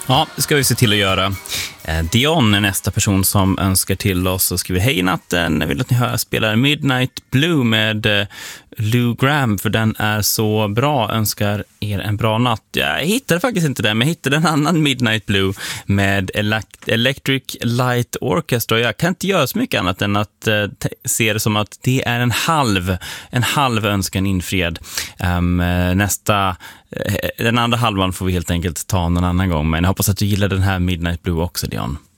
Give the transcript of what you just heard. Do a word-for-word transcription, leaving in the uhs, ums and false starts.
Ja, det ska vi se till att göra. Dion är nästa person som önskar till oss och skriver: hej natten, jag vill att ni hör spelar Midnight Blue med Lou Gramm, för den är så bra, önskar er en bra natt. Jag hittade faktiskt inte den, men jag hittade en annan Midnight Blue med Electric Light Orchestra. Jag kan inte göra så mycket annat än att uh, se det som att det är en halv en halv önskan infriad. Um, nästa uh, den andra halvan får vi helt enkelt ta någon annan gång, men jag hoppas att du gillar den här Midnight Blue också, Dion.